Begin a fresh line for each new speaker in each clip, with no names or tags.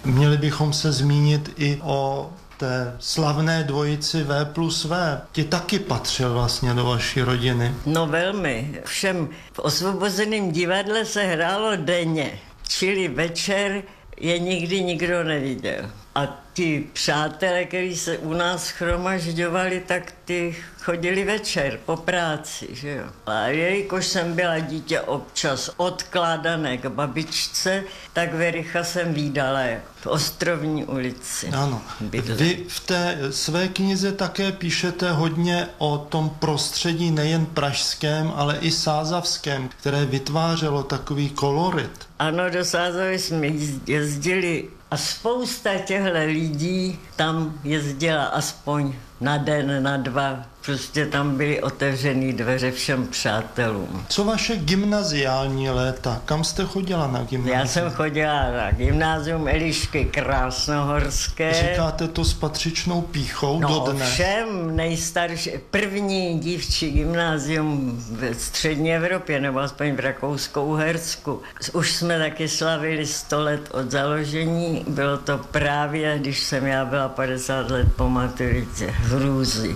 Měli bychom se zmínit i o té slavné dvojici V+V. Ti taky patřil vlastně do vaší rodiny.
No velmi. Všem v Osvobozeném divadle se hrálo denně, čili večer je nikdy nikdo neviděl. A ti přátelé, kteří se u nás shromažďovali, tak ty chodili večer po práci, že jo. A jelikož jsem byla dítě občas odkládané k babičce, tak Vericha jsem vídala v Ostrovní ulici.
Ano. Vy v té své knize také píšete hodně o tom prostředí nejen pražském, ale i sázavském, které vytvářelo takový kolorit.
Ano, do Sázavy jsme jezdili a spousta těchto lidí tam jezdila aspoň na den, na dva. Prostě tam byly otevřený dveře všem přátelům.
Co vaše gymnaziální léta? Kam jste chodila na gymnázium?
Já jsem chodila na gymnázium Elišky Krásnohorské.
Říkáte to s patřičnou pýchou dodnes?
No všem nejstarší, první dívčí gymnázium v střední Evropě, nebo aspoň v Rakousku-Uhersku. Už jsme taky slavili 100 let od založení. Bylo to právě, když jsem já byla 50 let po maturitě v Hrůzi.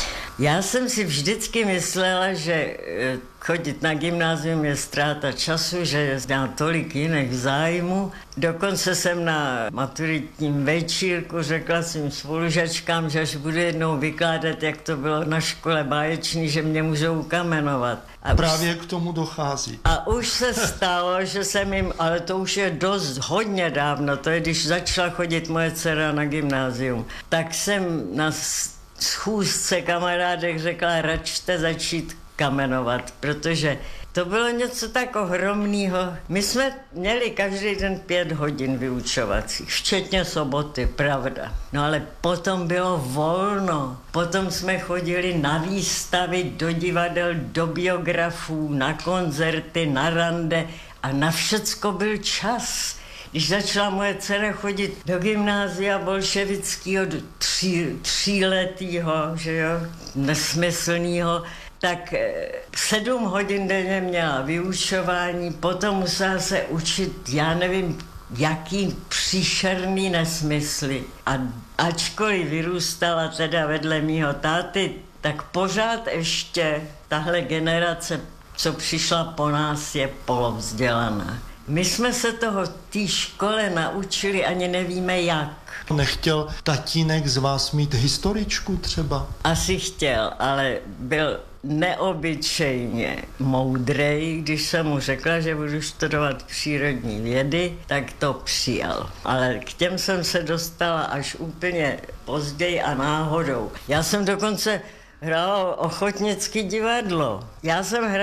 Já jsem si vždycky myslela, že chodit na gymnázium je ztráta času, že je tolik jiných zájmů. Dokonce jsem na maturitním večírku řekla svým spolužačkám, že až budu jednou vykládat, jak to bylo na škole báječný, že mě můžou ukamenovat.
A právě k tomu dochází.
A už se stalo, že jsem jim, ale to už je dost hodně dávno, to je, když začala chodit moje dcera na gymnázium, tak jsem na schůzce kamarádek řekla, račte začít kamenovat, protože to bylo něco tak ohromného. My jsme měli každý den 5 hodin vyučovacích, včetně soboty, pravda. No ale potom bylo volno. Potom jsme chodili na výstavy, do divadel, do biografů, na koncerty, na rande a na všecko byl čas. Když začala moje dcera chodit do gymnázia bolševického tříletýho, že jo, nesmyslného, tak 7 hodin denně měla vyučování, potom musela se učit, já nevím, jaký příšerný nesmysly. A ačkoliv vyrůstala teda vedle mýho táty, tak pořád ještě tahle generace, co přišla po nás, je polovzdělaná. My jsme se toho v té škole naučili, ani nevíme jak.
Nechtěl tatínek z vás mít historičku třeba?
Asi chtěl, ale byl neobyčejně moudrej. Když jsem mu řekla, že budu studovat přírodní vědy, tak to přijal. Ale k těm jsem se dostala až úplně později a náhodou. Já jsem dokonce hrála ochotnické divadlo. Já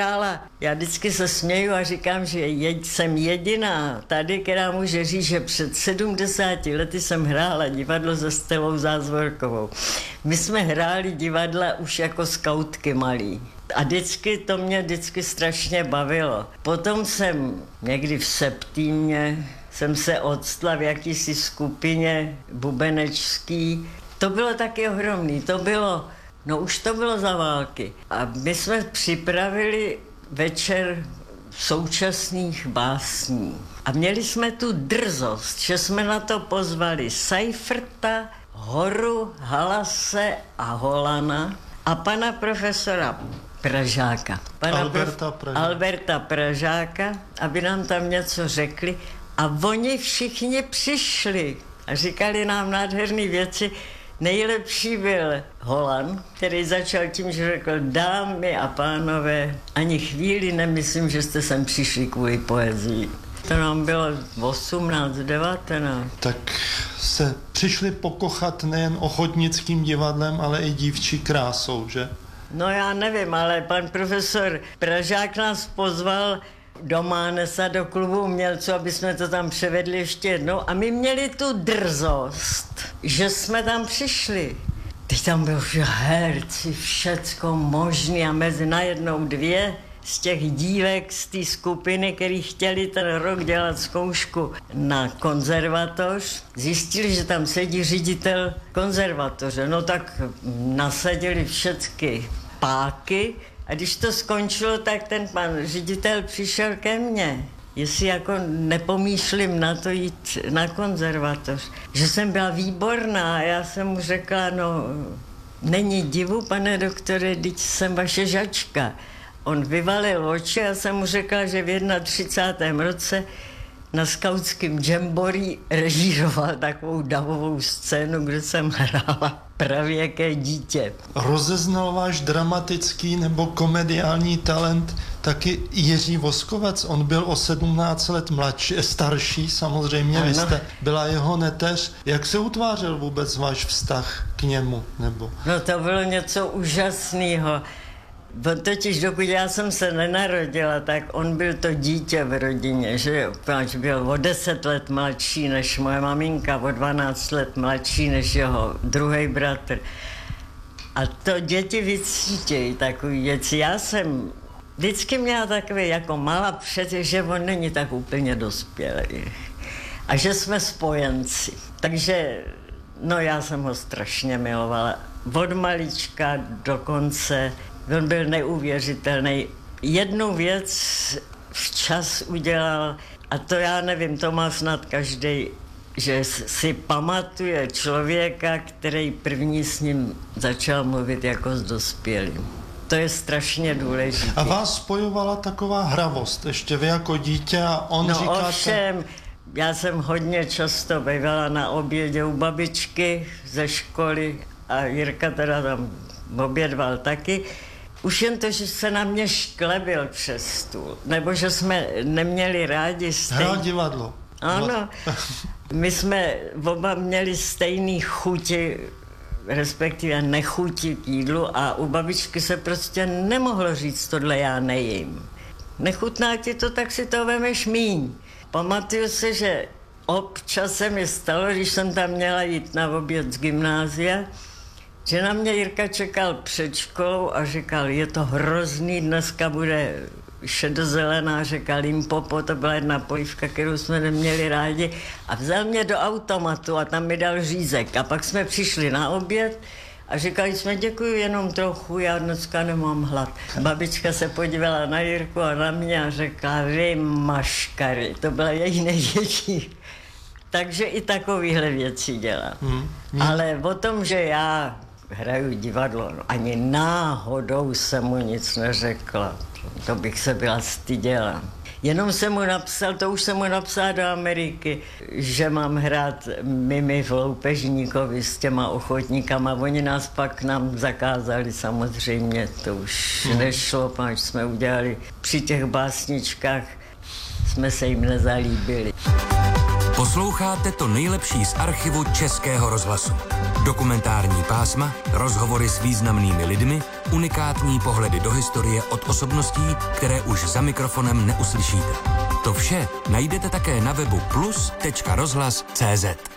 vždycky se směju a říkám, že jsem jediná tady, která může říct, že před 70 lety jsem hrála divadlo se Stelou Zázvorkovou. My jsme hráli divadla už jako skautky malí. A to mě strašně bavilo. Potom jsem někdy v Septímě jsem se odstla v jakýsi skupině bubenečský. To bylo taky ohromný, už to bylo za války. A my jsme připravili večer současných básní. A měli jsme tu drzost, že jsme na to pozvali Seiferta, Horu, Halase a Holana a pana profesora Pražáka. Alberta Pražáka, aby nám tam něco řekli. A oni všichni přišli a říkali nám nádherné věci. Nejlepší byl Holan, který začal tím, že řekl, dámy a pánové, ani chvíli nemyslím, že jste sem přišli kvůli poezii. To nám bylo 18, 19.
Tak se přišli pokochat nejen ochotnickým divadlem, ale i dívčí krásou, že?
No já nevím, ale pan profesor Pražák nás pozval do Mánesa, do klubu umělců, aby jsme to tam převedli ještě jednou. A my měli tu drzost, že jsme tam přišli. Teď tam bylo herci, všecko možný a mezi najednou 2 z těch dívek z té skupiny, který chtěli ten rok dělat zkoušku na konzervatoř, zjistili, že tam sedí ředitel konzervatoře. No tak nasadili všecky páky. A když to skončilo, tak ten pan ředitel přišel ke mně jestli jako nepomýšlím na to jít na konzervatoř. Že jsem byla výborná a já jsem mu řekla, no není divu, pane doktore, teď jsem vaše žačka. On vyvalil oči a jsem mu řekla, že v 31. roce na skautském jamboree režíroval takovou davovou scénu, kde jsem hrála pravěké dítě.
Rozeznal váš dramatický nebo komediální talent taky Jiří Voskovec. On byl o 17 let starší, samozřejmě,
ano.
Vy jste byla jeho neteř. Jak se utvářel vůbec váš vztah k němu? Nebo?
No to bylo něco úžasného. Totiž dokud já jsem se nenarodila, tak on byl to dítě v rodině, že jo, páč byl o 10 let mladší než moje maminka, o 12 let mladší než jeho druhý bratr. A to děti vycítějí takový věci. Já jsem vždycky měla takový jako malá přece, že on není tak úplně dospělý. A že jsme spojenci. Takže, no já jsem ho strašně milovala. Od malička do konce. On byl neuvěřitelný. Jednu věc včas udělal, a to já nevím, to má snad každý, že si pamatuje člověka, který první s ním začal mluvit jako s dospělým. To je strašně důležité.
A vás spojovala taková hravost, ještě vy jako dítě a on
no
říkáte...
ovšem, já jsem hodně často bývala na obědě u babičky ze školy a Jirka teda tam obědval taky. Už jen to, že se na mě šklebil přes stůl, nebo že jsme neměli rádi
Hrál divadlo.
Ano, my jsme oba měli stejný chuti, respektive nechuti k jídlu a u babičky se prostě nemohlo říct, tohle já nejím. Nechutná ti to, tak si to vemeš míň. Pamatuju se, že občas se mi stalo, když jsem tam měla jít na oběd z gymnázia, že na mě Jirka čekal před školou a říkal, je to hrozný, dneska bude šedozelená, řekal Limpopo, to byla jedna polívka, kterou jsme neměli rádi, a vzal mě do automatu a tam mi dal řízek. A pak jsme přišli na oběd a říkali jsme, děkuji, jenom trochu, já dneska nemám hlad. Babička se podívala na Jirku a na mě a řekla, vy maškary, to byla její největší. Takže i takovýhle věci dělám. Ale o tom, že já hraju divadlo, no, ani náhodou jsem mu nic neřekla. To bych se byla styděla. Jenom jsem mu napsal, to už jsem mu napsala do Ameriky, že mám hrát Mimi v Loupežníkovi s těma ochotníkama. Oni nás pak nám zakázali samozřejmě, to už nešlo, páč jsme udělali při těch básničkách, jsme se jim nezalíbili.
Posloucháte to nejlepší z archivu Českého rozhlasu. Dokumentární pásma, rozhovory s významnými lidmi, unikátní pohledy do historie od osobností, které už za mikrofonem neuslyšíte. To vše najdete také na webu plus.rozhlas.cz.